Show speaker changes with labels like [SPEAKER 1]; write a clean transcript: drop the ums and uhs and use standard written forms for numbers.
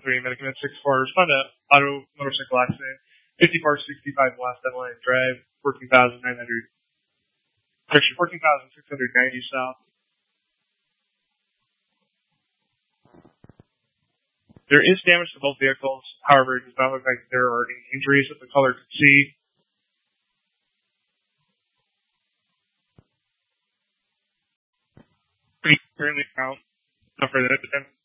[SPEAKER 1] 3, Medicament 6-4, respond to auto motorcycle accident, 5465 West Evelyn Drive, 14,690 South. There is damage to both vehicles. However, it does not look like there are any injuries that the caller could see. We currently count for the